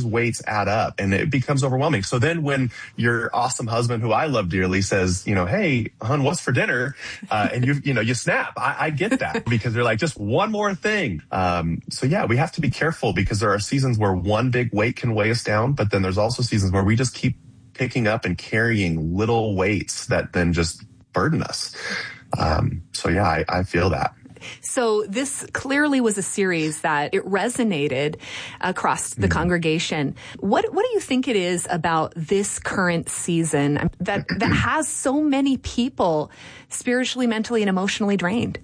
weights add up and it becomes overwhelming. So then when your awesome husband, who I love dearly, says, hey, hon, what's for dinner? And you snap. I get that because they're like, just one more thing. So yeah, we have to be careful because there are seasons where one big weight can weigh us down, but then there's also seasons where we just keep picking up and carrying little weights that then just burden us. So yeah, I feel that. So this clearly was a series that it resonated across the congregation. What do you think it is about this current season that has so many people spiritually, mentally, and emotionally drained?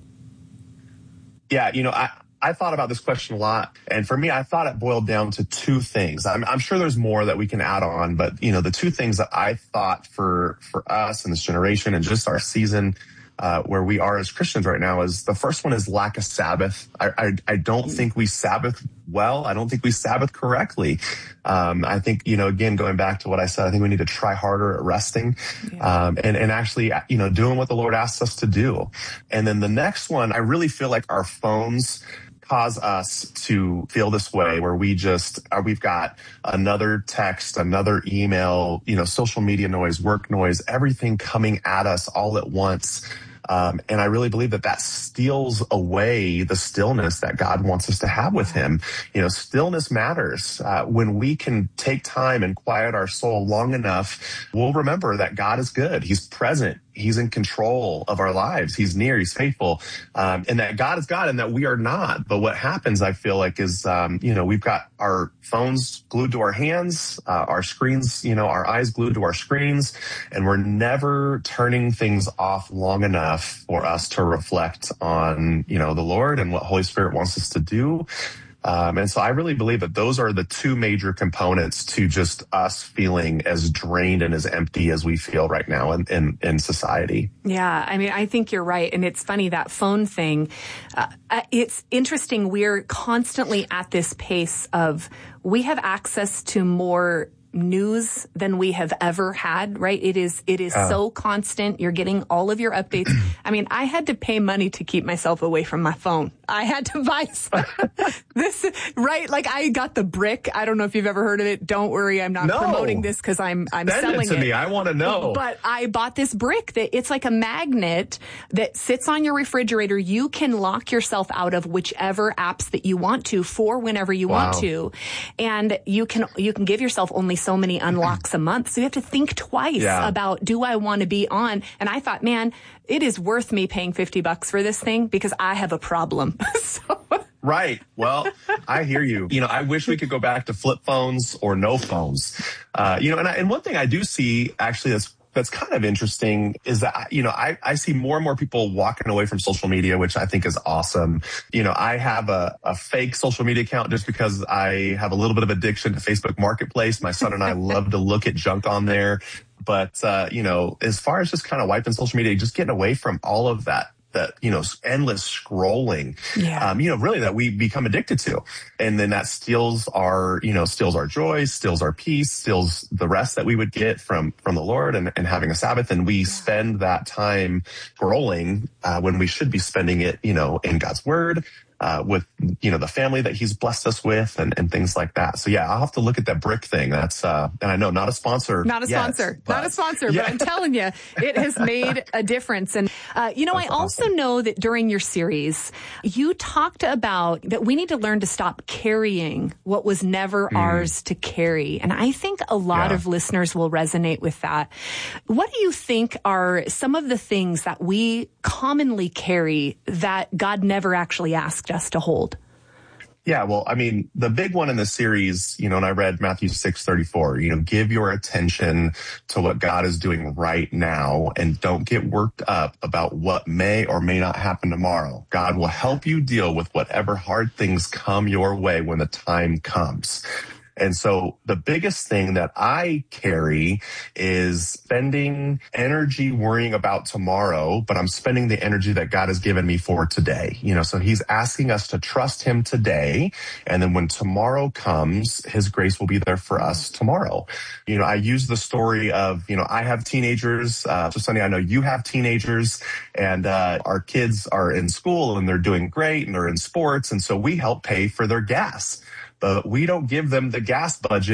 Yeah, I thought about this question a lot. And for me, I thought it boiled down to two things. I'm sure there's more that we can add on, but the two things that I thought for us in this generation and just our season where we are as Christians right now is the first one is lack of Sabbath. I don't think we Sabbath well. I don't think we Sabbath correctly. I think, again, going back to what I said, I think we need to try harder at resting, and actually, doing what the Lord asks us to do. And then the next one, I really feel like our phones cause us to feel this way where we've got another text, another email, social media noise, work noise, everything coming at us all at once. And I really believe that steals away the stillness that God wants us to have with him. Stillness matters. When we can take time and quiet our soul long enough, we'll remember that God is good. He's present. He's in control of our lives. He's near. He's faithful. And that God is God and that we are not. But what happens, I feel like, is, we've got our phones glued to our hands, our screens, our eyes glued to our screens, and we're never turning things off long enough for us to reflect on, the Lord and what Holy Spirit wants us to do. And so I really believe that those are the two major components to just us feeling as drained and as empty as we feel right now in society. Yeah, I think you're right. And it's funny, that phone thing. It's interesting. We're constantly at this pace of we have access to more news than we have ever had, right? It is so constant. You're getting all of your updates. I had to pay money to keep myself away from my phone. I had to buy this, right? Like I got the brick. I don't know if you've ever heard of it. Don't worry. I'm not promoting this because I'm selling it. Send it to me. I want to know. But I bought this brick that it's like a magnet that sits on your refrigerator. You can lock yourself out of whichever apps that you want to for whenever you want to. And you can give yourself only so many unlocks a month. So you have to think twice about, do I want to be on? And I thought, man, it is worth me paying $50 for this thing because I have a problem. Right. Well, I hear you. I wish we could go back to flip phones or no phones. And one thing I do see actually that's kind of interesting is that, I see more and more people walking away from social media, which I think is awesome. I have a fake social media account just because I have a little bit of addiction to Facebook Marketplace. My son and I love to look at junk on there. But, as far as just kind of wiping social media, just getting away from all of that, endless scrolling, really that we become addicted to. And then that steals our joy, steals our peace, steals the rest that we would get from the Lord and having a Sabbath. And we spend that time scrolling, when we should be spending it, in God's word, with, the family that he's blessed us with and things like that. So yeah, I'll have to look at that brick thing. That's, and I know not a sponsor. But I'm telling you, it has made a difference. And, I also know that during your series, you talked about that we need to learn to stop carrying what was never ours to carry. And I think a lot of listeners will resonate with that. What do you think are some of the things that we commonly carry that God never actually asked us to hold? Yeah, well, the big one in the series, and I read Matthew 6:34, give your attention to what God is doing right now and don't get worked up about what may or may not happen tomorrow. God will help you deal with whatever hard things come your way when the time comes. And so the biggest thing that I carry is spending energy worrying about tomorrow, but I'm spending the energy that God has given me for today. So he's asking us to trust him today. And then when tomorrow comes, his grace will be there for us tomorrow. I use the story of, I have teenagers. So Sunny, I know you have teenagers and, our kids are in school and they're doing great and they're in sports. And so we help pay for their gas. But we don't give them the gas budget